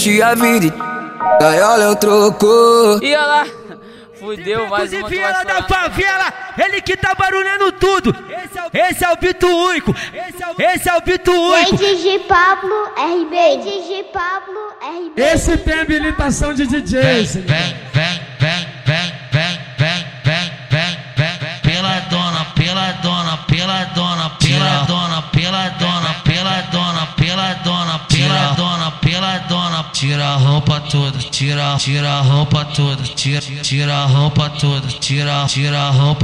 a vida, gaiola eu troco. E olha lá, fudeu mais uma que vai lá da favela, ele que tá barulhando tudo. Esse é o Bito Único. Esse é o Bito Único. DJ Pablo RB. DJ Pablo RB. Esse tem habilitação de DJ. Vem, pela dona, pela dona, pela dona, pela dona, pela dona, pela dona, pela dona, pela dona, pela dona. Tira a roupa toda, tira a roupa toda, tira a roupa toda, tira a roupa.